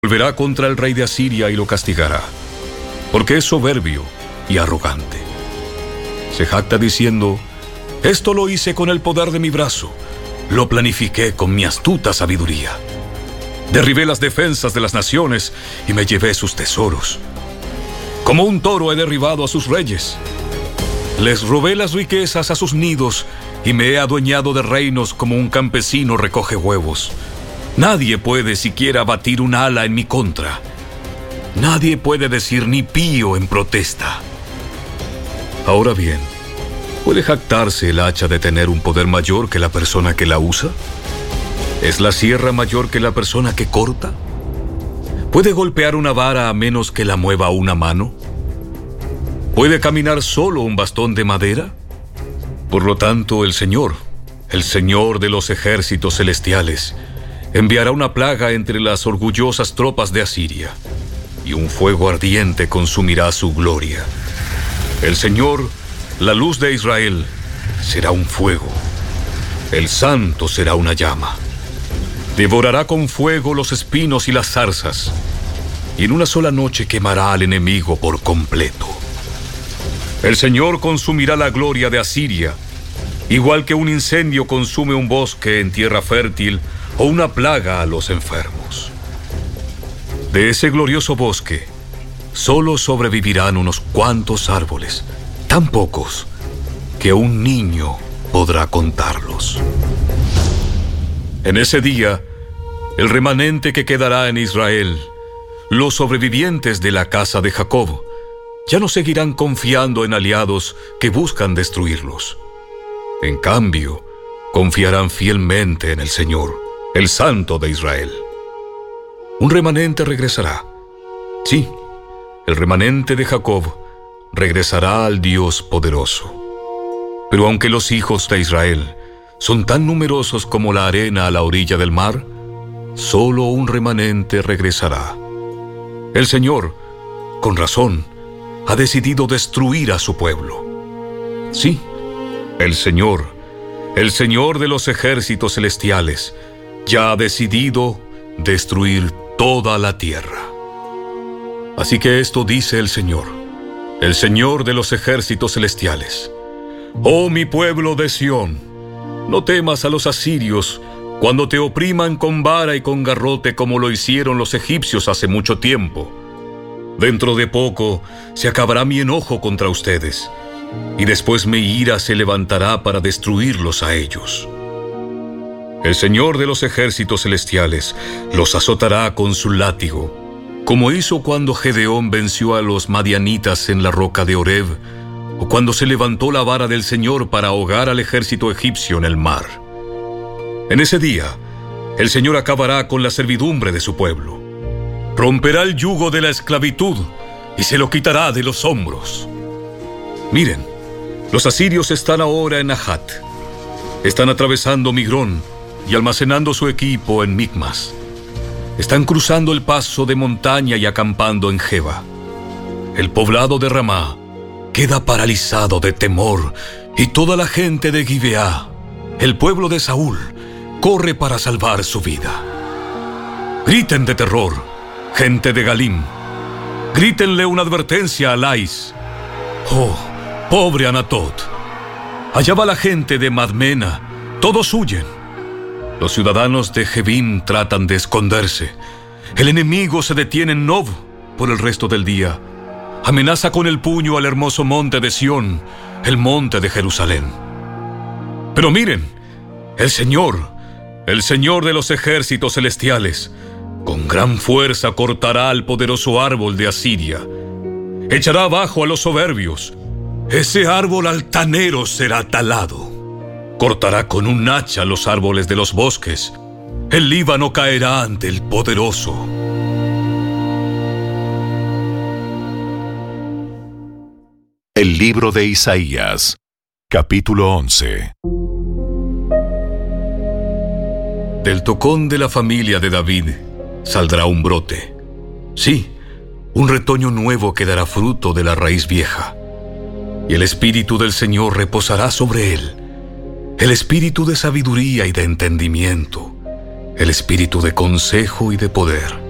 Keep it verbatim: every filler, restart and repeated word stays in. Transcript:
Volverá contra el rey de Asiria y lo castigará, porque es soberbio y arrogante. Se jacta diciendo: esto lo hice con el poder de mi brazo, lo planifiqué con mi astuta sabiduría. Derribé las defensas de las naciones y me llevé sus tesoros. Como un toro he derribado a sus reyes. Les robé las riquezas a sus nidos y me he adueñado de reinos como un campesino recoge huevos. Nadie puede siquiera batir un ala en mi contra. Nadie puede decir ni pío en protesta. Ahora bien, ¿puede jactarse el hacha de tener un poder mayor que la persona que la usa? ¿Es la sierra mayor que la persona que corta? ¿Puede golpear una vara a menos que la mueva una mano? ¿Puede caminar solo un bastón de madera? Por lo tanto, el Señor, el Señor de los ejércitos celestiales, enviará una plaga entre las orgullosas tropas de Asiria, y un fuego ardiente consumirá su gloria. El Señor, la luz de Israel, será un fuego. El Santo será una llama. Devorará con fuego los espinos y las zarzas, y en una sola noche quemará al enemigo por completo. El Señor consumirá la gloria de Asiria, igual que un incendio consume un bosque en tierra fértil o una plaga a los enfermos. De ese glorioso bosque, solo sobrevivirán unos cuantos árboles, tan pocos que un niño podrá contarlos. En ese día, el remanente que quedará en Israel, los sobrevivientes de la casa de Jacob, ya no seguirán confiando en aliados que buscan destruirlos. En cambio, confiarán fielmente en el Señor, el Santo de Israel. Un remanente regresará. Sí, el remanente de Jacob regresará al Dios poderoso. Pero aunque los hijos de Israel son tan numerosos como la arena a la orilla del mar, solo un remanente regresará. El Señor, con razón, ha decidido destruir a su pueblo. Sí, el Señor, el Señor de los ejércitos celestiales, ya ha decidido destruir toda la tierra. Así que esto dice el Señor, el Señor de los ejércitos celestiales: oh mi pueblo de Sión, no temas a los asirios cuando te opriman con vara y con garrote como lo hicieron los egipcios hace mucho tiempo. Dentro de poco se acabará mi enojo contra ustedes, y después mi ira se levantará para destruirlos a ellos. El Señor de los ejércitos celestiales los azotará con su látigo, como hizo cuando Gedeón venció a los madianitas en la roca de Horeb, o cuando se levantó la vara del Señor para ahogar al ejército egipcio en el mar. En ese día, el Señor acabará con la servidumbre de su pueblo. Romperá el yugo de la esclavitud y se lo quitará de los hombros. Miren, los asirios están ahora en Ahat. Están atravesando Migrón y almacenando su equipo en Micmas. Están cruzando el paso de montaña y acampando en Geba. El poblado de Ramá queda paralizado de temor, y toda la gente de Gibeá, el pueblo de Saúl, corre para salvar su vida. Griten de terror, gente de Galim. Grítenle una advertencia a Lais. Oh, pobre Anatot. Allá va la gente de Madmena, todos huyen. Los ciudadanos de Jebim tratan de esconderse. El enemigo se detiene en Nob por el resto del día. Amenaza con el puño al hermoso monte de Sión, el monte de Jerusalén. Pero miren, el Señor, el Señor de los ejércitos celestiales, con gran fuerza cortará al poderoso árbol de Asiria. Echará abajo a los soberbios. Ese árbol altanero será talado. Cortará con un hacha los árboles de los bosques. El Líbano caerá ante el poderoso. El libro de Isaías, capítulo once. Del tocón de la familia de David saldrá un brote. Sí, un retoño nuevo que dará fruto de la raíz vieja. Y el Espíritu del Señor reposará sobre él. El espíritu de sabiduría y de entendimiento, el espíritu de consejo y de poder,